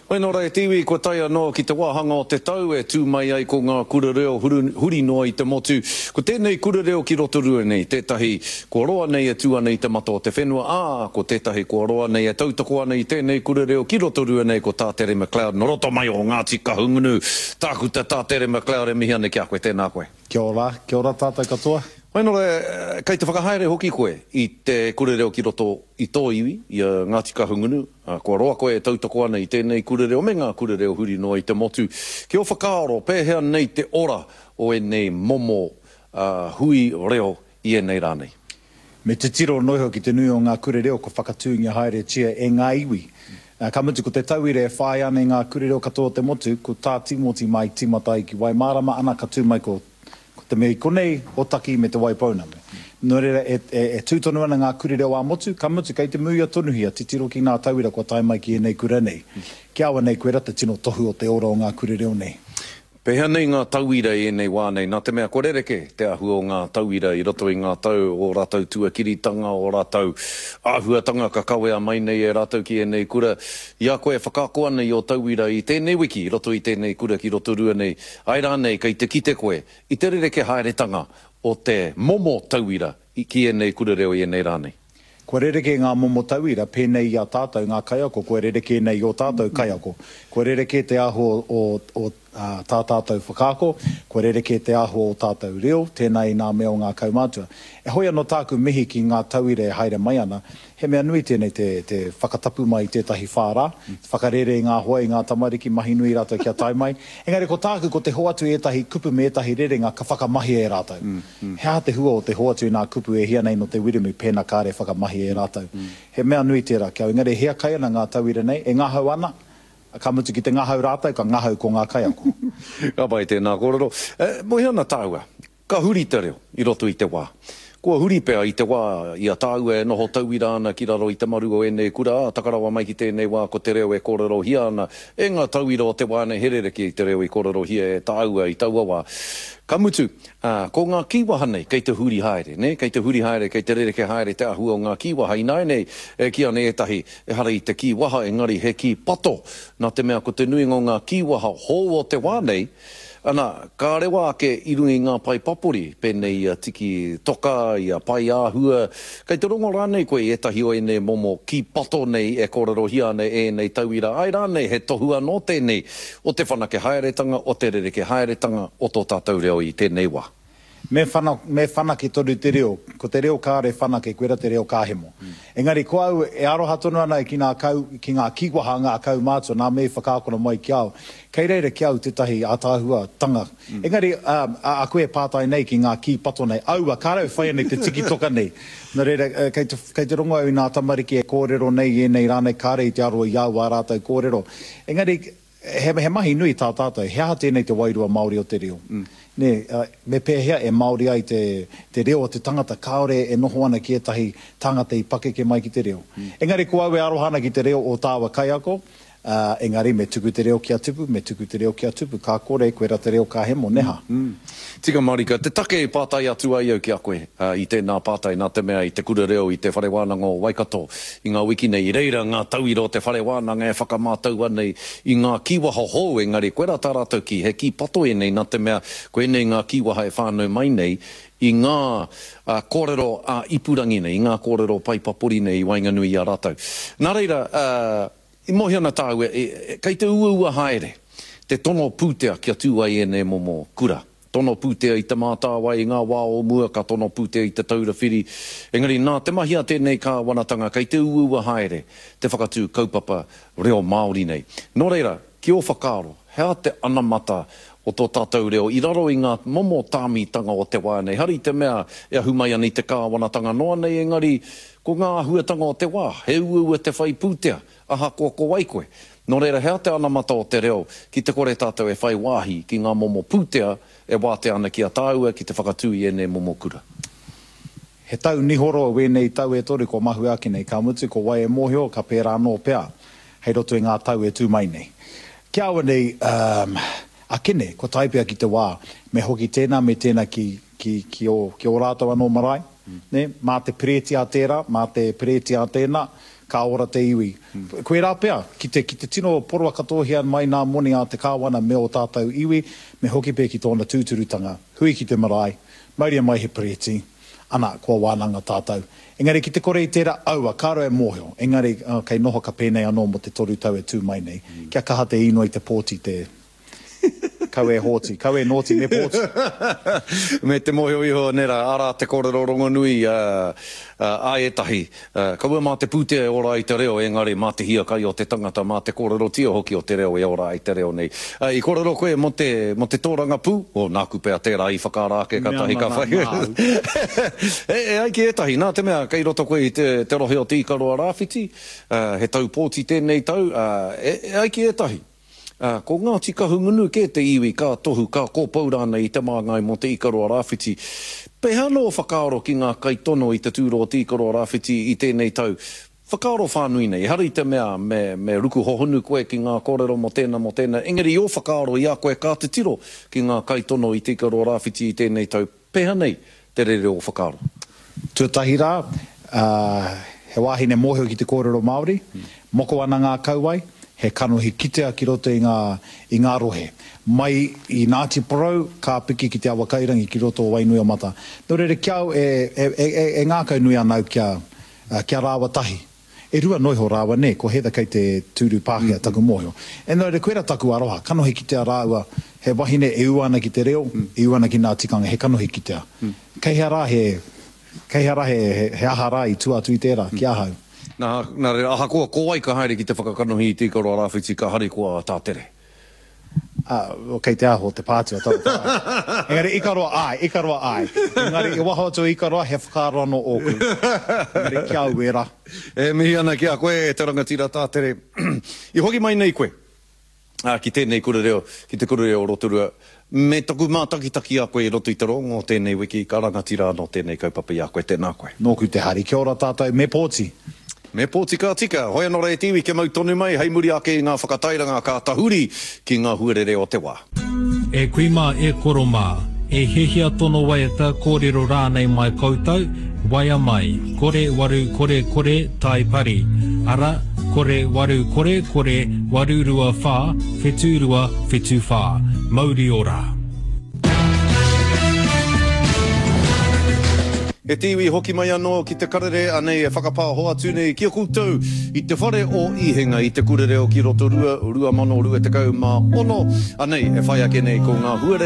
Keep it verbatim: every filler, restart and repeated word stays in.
Oi no rai tiwi ko tai anō ki te wāhanga o te tau e tū mai ai ko ngā kura reo huri, huri noa i te motu. Ko tēnei kura reo ki roto rua nei, tētahi ko roa nei e tū ana i te mato o te whenua, ā, ko tētahi ko roa nei e tautako ana i tēnei kura reo ki roto rua nei ko Tātere McLeod. No roto mai o Ngāti Kahungunu, tāku te Tātere McLeod e mihi ane ki a koe, tēnā koe. Kia ora, kia ora tātou katoa. Wai no re, kei te whakahaere hoki koe i te kura reo ki roto i tō iwi, i uh, Ngāti Kahungunu. Uh, ko roa koe e tautako ana i tēnei kura reo, me ngā kura reo huri noa i te motu. Ki o whakaaro, pēhea nei te ora o e nei momo uh, hui reo i e nei rānei. Me te tiro noiho ki te nui o ngā kura reo ko whakatūngia haere tia e ngā iwi. Uh, ka mutu ko te tauire e whai ana i ngā kura reo katoa te motu, ko tā timoti mai timatai ki wai marama ana ka tū mai ko te mei konei o taki me te waipauna me. No reira, e, e, e tūtonu ana ngā kuri reo a motu, ka mutu kei te muia tonuhia, te tiro ki ngā tauira kua tai mai ki e nei kura nei. Kia awa nei koe rata tino tohu o te ora o ngā kuri reo nei. Pehea nei ngā tauira i nei wānei, nā te mea korereke te ahua o ngā tauira i roto i ngā tau o rātau tuakiritanga, o rātau āhuatanga ka kawea mai nei e rātau ki e nei kura. Ia koe whakakoa nei o tauira i tēnei wiki, i roto i tēnei kura ki roto rua nei. Ai rānei, kei te kite koe, i te rereke haeretanga o te momo tauira i ki e nei kura reo i e nei rānei. Kua rereke ngā momo tauira, pēnei i a tātou ngā kaiako, kua rereke nei o tātou kaiako. Kua rereke te aho o, o uh, tā tātou whakaako, kua rereke te aho o tātou reo, tēnei nā mea o ngā kaumātua. E hoi anō tāku mihi ki ngā tauira e haere mai ana, he mea nui tēnei te, te whakatapu mai tētahi whārā, mm. whakarere ngā hoa i ngā tamariki mahi nui rātou kia tai mai. Engari ko tāku ko te hoatu e tahi kupu me tahi rerenga ka whakamahi e rātou. Mm. Mm. Hea te hua o te hoatu i ngā kupu e hia nei no te wirimi pēna kāre whakamahi e rātou. Mm. He mea nui tērā kia, engari hea kai ana ngā tauira nei, e ngahau ana, ka mutu ki te ngahau rātou, ka ngahau ko ngā kaiako. Ka pai tēnā kōrero. Eh, Mohi ana tāua, ka huri te reo i roto i te wā. Kua huri pēa i te wā, i a tāua e noho tauira ana ki raro i te maru o e nei kura, takarawa mai ki tēnei wā ko te reo e kōrero hia ana, e ngā tauira o te wā nei herereki i te reo i kōrero hia e tāua i taua wā. Ka mutu, uh, ko ngā kiwaha nei, kei te huri haere, ne? Kei te huri haere, kei te rereke haere te ahua o ngā kiwaha. I nai nei, e kia ne etahi, e hara i te kiwaha, engari he ki pato. Nā te mea ko te nui ngā ngā kiwaha hō o te wā nei, ana, ka rewa ake i rungi ngā pai papori, pēnei a tiki toka, i a pai āhua. Kei te rongo rānei koe e tahi o e nei momo ki pato nei e kōrero hia nei e nei tauira. Ai rānei he tohua no tēnei o te whanake haeretanga, o te rereke haeretanga, o tō tātou reo i tēnei wā. Me whana, me whanake toru te reo, ko te reo kāre whanake, koera te reo kāhemo. Mm. Engari, ko au e aroha tonu ana ki ngā, kau, ki ngā kiwaha ngā kau mātua, nā me whakaakona mai ki au. Kei reira ki au tetahi ātāhua tanga. Mm. Engari, um, a, a koe pātai nei ki ngā ki pato nei, aua, kārau whai nei te tiki toka nei. Nā reira, uh, kei, te, kei te rongo au i ngā tamariki e kōrero nei, e nei rānei kāre i te aroa i au a rātou kōrero. Engari, he, he mahi nui tā tātou, hea tēnei te wairua Māori o te reo. Mm. Ne, uh, me pēhea e Māori ai te, te reo o te tangata kaore e noho ana ki etahi tangata i pakeke mai ki te reo. Mm. Engari, ko au e arohana ki te reo o tāua kaiako, uh, engari, me tuku te reo kia tupu, me tuku te reo kia tupu, ka kore, koe ra te reo ka hemo, neha. Mm. Mm. Tika Marika, te take e pātai atu ai au ki a koe, uh, i tēnā pātai, nā te mea i te kura reo i te whare wānanga o Waikato, i ngā wiki nei, i reira ngā tauira o te whare wānanga e whakamātau anei, i ngā kiwaha hou, engari, koe ra tā rātou ki, he ki pato e nei, nā te mea, koe nei ngā kiwaha e whānau mai nei, i ngā uh, kōrero uh, ipurangi nei, i ngā kōrero paipapori nei, i Wainganui a rātou. Nā reira, uh, i mohi ana tāu, e, e, kei te ua ua haere, te tono pūtea kia tū ai e nei momo kura. Tono pūtea i te mātāwai, i ngā wā o mua, ka tono pūtea i te taura whiri. Engari, nā, te mahia tēnei ka wanatanga, kei te ua ua haere, te whakatū kaupapa reo Māori nei. Nō reira, ki o whakaaro, hea te anamata o tō tātou reo, i raro i ngā momo tāmitanga o te wā nei. Hari te mea, e ahumai ani te kāwanatanga noa nei, engari, ko ngā ahuatanga o te wā, he ua ua te whai pūtea, aha ko ko waikoe. Nō reira, hea te anamata o te reo, ki te kore tātou e whai wāhi, ki ngā momo pūtea, e wāte ana ki a tāua, ki te whakatū i e nei momo kura. He tau nihoro o wēnei tau e tori ko mahu aki nei, ka mutu ko wai e mōhio, ka pērā nō pēa, hei roto i ngā tau e tū mai nei. Kia awa nei, um, a kene, ko taipea ki te wā, me hoki tēnā, me tēnā ki, ki, ki, o, ki o rātou anō marae, mm. ne? Mā te pireti a tērā, mā te pireti a tēnā, ka ora te iwi. Mm. Koe rā pea, ki te, ki te tino porua katohia mai nā moni a te kāwana me o tātou iwi, me hoki pē ki tōna tūturutanga, hui ki te marae, mauria mai he preti, ana kua wānanga tātou. Engari ki te kore i tērā aua, kāro e mōhio, engari uh, kei noho ka pēnei anō mo te toru tau e tū mai nei, mm. kia kaha te ino i te pōti te kau e hōti, kau e nōti me pōti. Me te mohio iho nera, ara te kōrero rongo nui uh, uh, a etahi. Uh, kaua mā te pūtea e ora i te reo, engari mā te hia kai o te tangata, mā te kōrero tio hoki o te reo e ora i te reo nei. Uh, I kōrero koe mo te, mo te tōranga pū, o nāku pēa tērā i whakarāke ka tahi ka whai. e, e aiki etahi, nā te mea, kei roto koe i te, te rohe o te ikaroa rāwhiti, uh, he tau pōti tēnei tau, uh, e, e aiki etahi. Uh, ko ngā tika hungunu ke te iwi ka tohu ka kōpaurana i te māngai mo te ikaroa rāwhiti. Pēha no whakaaro ki ngā kaitono i te tūro o te ikaroa rāwhiti i tēnei tau. Whakaaro whānui nei, hari te mea me, me ruku hohunu koe ki ngā kōrero mo tēnā mo tēnā. Engari o whakaaro i a koe ka te tiro ki ngā kaitono i te ikaroa rāwhiti i tēnei tau. Pēha nei te rere o whakaaro. Tuatahi rā, uh, he wāhine mōhio ki te kōrero Māori, hmm. moko ana ngā kauai, he kanohi kitea ki roto i ngā, i ngā rohe. Mai i Ngāti Porou, ka piki ki te awa kairangi ki roto o Wainui o Mata. Nō reire kiau e, e, e, e ngākau nui anau kia, uh, kia rāwa tahi. E rua noiho rāwa ne, ko heda kei te tūru pāhia mm, taku mōhio. E nō reire koera taku aroha, kanohi kitea rāua, he wahine e uana ki te reo, mm. e uana ki ngā tikanga, he kanohi kitea. Mm. Kei hea rā he, kei hea rā he, he, he aha rā i tuatu i tērā, mm. ki ahau. Nā, nā re, aha koa kōai ka haere ki te whakakanohi i te ikaroa rāwhiti ka hari koa tā tere. Uh, kei te aho, te pātua tau tā. Engari, ikaroa ai, ikaroa ai. Engari, i waho atu ikaroa, he whakaaro anō ōku. Engari, kia uera. E mihi ana kia koe, e te rangatira tā tere. I hoki mai nei koe, uh, ki tēnei kurereo, ki te kurereo Rotorua, me taku mātakitaki a koe i roto i te rongo, tēnei wiki, ka rangatira no tēnei kaupapa i a koe, tēnā koe. Nōku te hari, kia ora tātou, me pōti. Me pōti ka tika, hoi anō rei tiwi ke mau tonu mai, hei muri ake i ngā whakatairanga ka tahuri ki ngā huarere o te wā. E kui mā e koro mā, e hehia tono waiata kōrero rānei mai koutou, waia mai, kore waru kore kore tai pari, ara kore waru kore kore waru rua whā, whetū rua whetū whā, mauri ora. E tiwi hoki mai anō ki te karere, anei e whakapā hoa tūnei kia koutou i te whare o ihenga i te kurereo ki Rotorua, rua mano rua te kau mā ono, anei e whai ake nei ko ngā huarere.